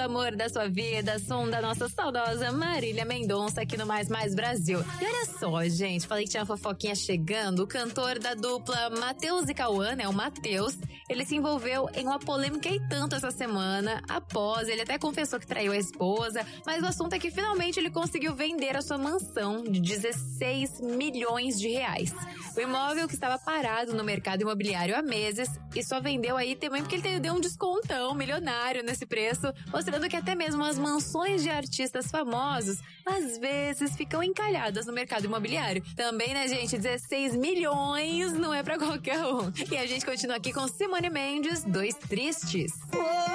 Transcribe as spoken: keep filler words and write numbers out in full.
amor da sua vida, som da nossa saudosa Marília Mendonça aqui no Mais Mais Brasil. E olha só, gente, falei que tinha uma fofoquinha chegando. O cantor da dupla Matheus e Cauã, né, o Matheus, ele se envolveu em uma polêmica e tanto essa semana. Após, ele até confessou que traiu a esposa, mas o assunto é que finalmente ele conseguiu vender a sua mansão de dezesseis milhões de reais. O imóvel que estava parado no mercado imobiliário há meses e só vendeu aí também porque ele deu um descontão milionário nesse preço, mostrando que até mesmo as mansões de artistas famosos às vezes ficam encalhadas no mercado imobiliário. Também, né, gente, dezesseis milhões não é pra qualquer um. E a gente continua aqui com Simone Mendes, Dois Tristes.